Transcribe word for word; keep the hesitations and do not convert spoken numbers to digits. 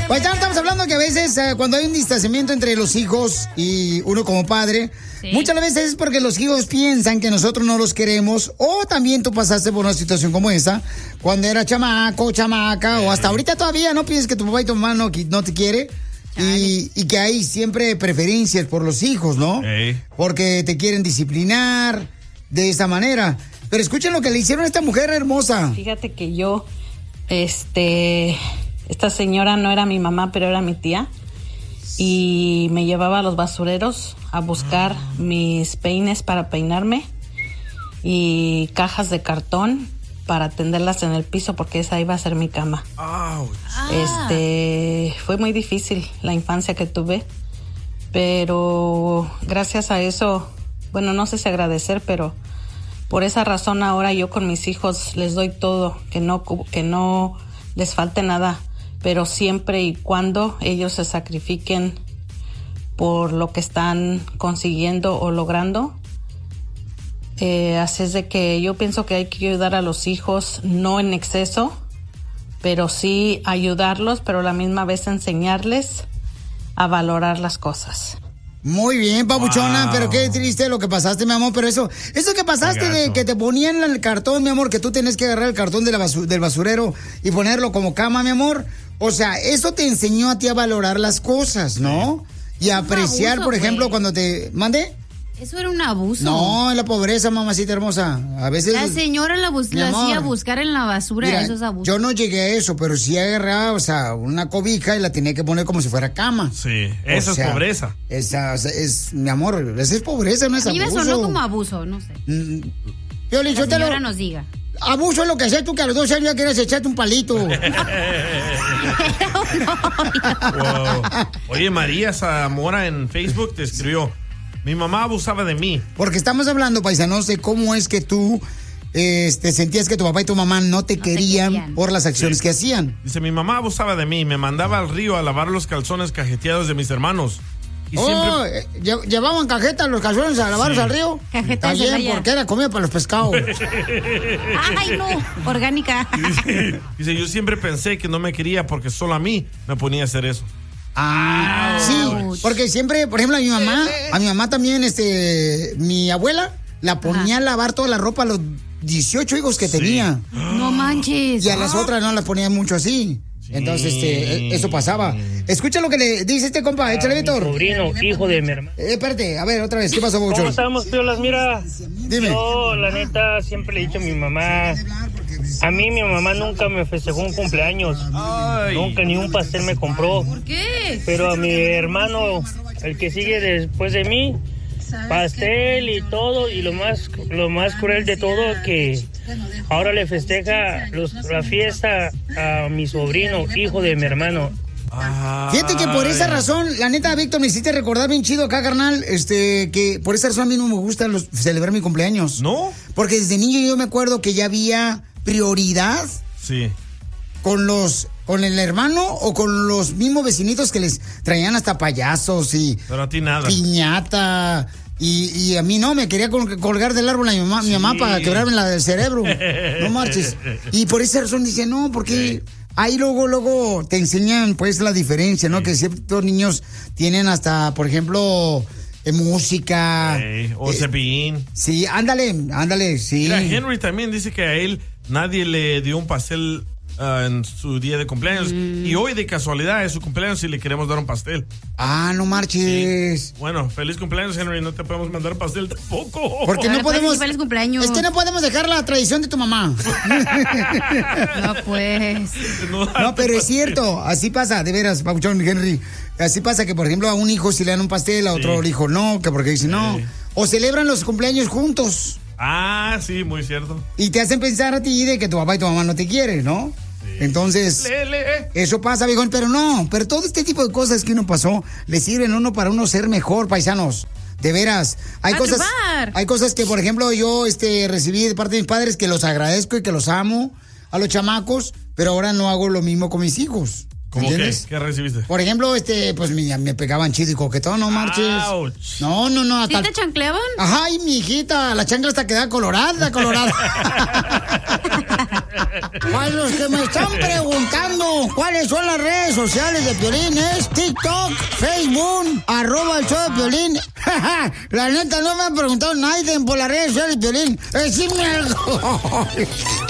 Pues ya estamos hablando que a veces eh, cuando hay un distanciamiento entre los hijos y uno como padre, sí. muchas veces es porque los hijos piensan que nosotros no los queremos, o también tú pasaste por una situación como esa cuando era chamaco, chamaca, sí. o hasta ahorita todavía no piensas que tu papá y tu mamá no, no te quiere. Y, y que hay siempre preferencias por los hijos, ¿no? Sí. Porque te quieren disciplinar de esa manera. Pero escuchen lo que le hicieron a esta mujer hermosa. Fíjate que yo, este, esta señora no era mi mamá, pero era mi tía. Y me llevaba a los basureros a buscar ah. mis peines para peinarme y cajas de cartón para tenderlas en el piso porque esa iba a ser mi cama. Ouch. Este, fue muy difícil la infancia que tuve, pero gracias a eso, bueno, no sé si agradecer, pero por esa razón ahora yo con mis hijos les doy todo, que no, que no les falte nada, pero siempre y cuando ellos se sacrifiquen por lo que están consiguiendo o logrando. Eh, así es de que yo pienso que hay que ayudar a los hijos, no en exceso, pero sí ayudarlos, pero a la misma vez enseñarles a valorar las cosas. Muy bien, papuchona, wow. pero qué triste lo que pasaste, mi amor, pero eso, eso que pasaste de que te ponían en el cartón, mi amor, que tú tenés que agarrar el cartón de la basu- del basurero y ponerlo como cama, mi amor, o sea, eso te enseñó a ti a valorar las cosas, ¿no? Sí. Y a apreciar, abuso, por ejemplo, wey. cuando te... ¿Mande? Eso era un abuso. No, en la pobreza, mamacita hermosa. A veces... La señora la, bus- la hacía buscar en la basura, mira, eso es abuso. Yo no llegué a eso, pero sí agarraba, o sea, una cobija y la tenía que poner como si fuera cama. Sí, eso o sea, es pobreza. Esa, esa es, mi amor, esa es pobreza, no es abuso. Y eso no como abuso, no sé. Mm, yo le la señora lo, nos diga. Abuso es lo que haces tú, que a los dos años ya quieres echarte un palito. Wow. Oye, María Zamora en Facebook te escribió: mi mamá abusaba de mí. Porque estamos hablando, paisanos, de cómo es que tú este, sentías que tu papá y tu mamá no te, no querían, te querían por las acciones sí. que hacían. Dice, mi mamá abusaba de mí, me mandaba al río a lavar los calzones cajeteados de mis hermanos. Y oh, siempre... eh, ¿llevaban cajetas los calzones a lavarlos sí. al río? Cajetas de bien, porque era comida para los pescados. Ay, no, orgánica. Dice, dice, yo siempre pensé que no me quería porque solo a mí me ponía a hacer eso. Ah, sí, porque siempre, por ejemplo, a mi mamá, a mi mamá también, este, mi abuela la ponía Ajá. a lavar toda la ropa a los dieciocho hijos que sí. tenía. No manches. Y a las otras no las ponía mucho así. Sí. Entonces, este, eso pasaba. Escucha lo que le dice este compa, échale, Víctor. Mi sobrino, hijo de mi hermano. Eh, espérate, a ver, otra vez, ¿qué pasó, Bocho? ¿Cómo estamos, piolas? Mira, dime. Yo, la neta, siempre le he dicho a mi mamá, a mí mi mamá nunca me festejó un cumpleaños. Ay. Nunca ni un pastel me compró. ¿Por qué? Pero a mi hermano, el que sigue después de mí, pastel y todo, y lo más lo más cruel de todo que ahora le festeja los, la fiesta a mi sobrino, hijo de mi hermano. Fíjate que por esa razón, la neta, Víctor, me hiciste recordar bien chido acá, carnal, este, que por esa razón a mí no me gusta los, celebrar mi cumpleaños. ¿No? Porque desde niño yo me acuerdo que ya había prioridad. Sí. Con los, con el hermano o con los mismos vecinitos que les traían hasta payasos y... Pero a ti nada. Piñata. Y, y a mí no, me quería colgar del árbol a mi mamá, sí. mi mamá para quebrarme la del cerebro. No marches. Y por esa razón dice, no, porque... Sí. Ahí luego, luego te enseñan pues la diferencia, ¿no? Sí. Que ciertos niños tienen hasta, por ejemplo, eh, música. Sí. O eh, cepillín. Sí, ándale, ándale, sí. Mira, Henry también dice que a él nadie le dio un pastel uh, en su día de cumpleaños. Mm. Y hoy de casualidad es su cumpleaños y le queremos dar un pastel. Ah, no marches. Sí. Bueno, feliz cumpleaños, Henry. No te podemos mandar pastel tampoco. Porque no podemos. Feliz cumpleaños. Es que no podemos dejar la tradición de tu mamá. No, pues. No, no, pero es cierto. Así pasa, de veras, Pauchón, Henry. Así pasa que, por ejemplo, a un hijo si le dan un pastel, a otro sí. hijo no, que porque dice sí. no. O celebran los cumpleaños juntos. Ah, sí, muy cierto. Y te hacen pensar a ti de que tu papá y tu mamá no te quieren, ¿no? Sí. Entonces, le, le, eh. eso pasa, viejón, pero no, pero todo este tipo de cosas que uno pasó le sirven a uno para uno ser mejor, paisanos. De veras, hay a cosas, chupar. hay cosas que, por ejemplo, yo este recibí de parte de mis padres que los agradezco y que los amo a los chamacos, pero ahora no hago lo mismo con mis hijos. ¿Cómo qué? ¿Qué recibiste? Por ejemplo, este, pues me, me pegaban chido y coquetón, no marches. Ouch. No, no, no. Hasta... ¿Sí te chancleaban? Ajá, y mi hijita, la chancla hasta quedaba colorada, colorada. A los que me están preguntando cuáles son las redes sociales de Piolín, es TikTok, Facebook, arroba el show de Piolín. La neta, no me han preguntado nadie por las redes sociales de Piolín. Decime algo.